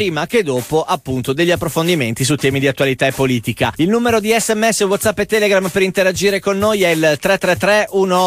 prima che dopo appunto degli approfondimenti su temi di attualità e politica. Il numero di SMS, WhatsApp e Telegram per interagire con noi è il 333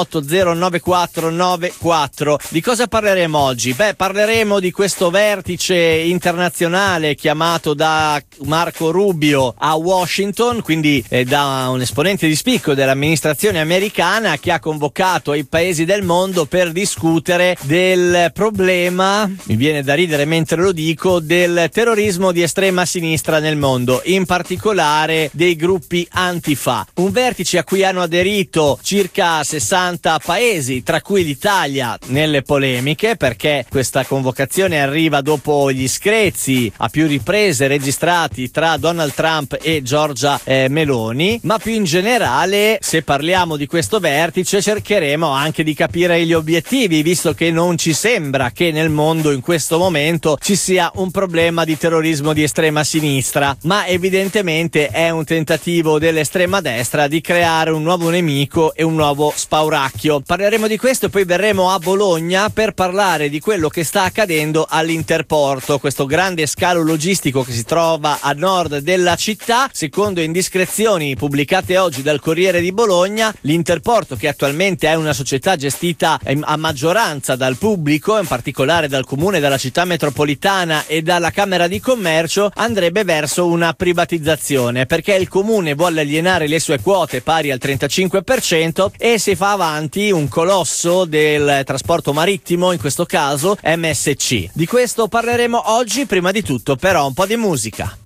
1809494. Di cosa parleremo oggi? Parleremo di questo vertice internazionale chiamato da Marco Rubio a Washington, quindi da un esponente di spicco dell'amministrazione americana, che ha convocato i paesi del mondo per discutere del problema, mi viene da ridere mentre lo dico, del terrorismo di estrema sinistra nel mondo, in particolare dei gruppi Antifa. Un vertice a cui hanno aderito circa 60 paesi, tra cui l'Italia nelle polemiche, perché questa convocazione arriva dopo gli screzi a più riprese registrati tra Donald Trump e Giorgia Meloni. Ma più in generale, se parliamo di questo vertice, cercheremo anche di capire gli obiettivi, visto che non ci sembra che nel mondo in questo momento ci sia un problema di terrorismo di estrema sinistra, ma evidentemente è un tentativo dell'estrema destra di creare un nuovo nemico e un nuovo spauracchio. Parleremo di questo e poi verremo a Bologna per parlare di quello che sta accadendo all'Interporto, questo grande scalo logistico che si trova a nord della città. Secondo indiscrezioni pubblicate oggi dal Corriere di Bologna, l'Interporto, che attualmente è una società gestita a maggioranza dal pubblico, in particolare dal comune, dalla città metropolitana e dalla Camera di Commercio, andrebbe verso una privatizzazione, perché il comune vuole alienare le sue quote pari al 35% e si fa avanti un colosso del trasporto marittimo, in questo caso MSC. Di questo parleremo oggi. Prima di tutto però un po' di musica.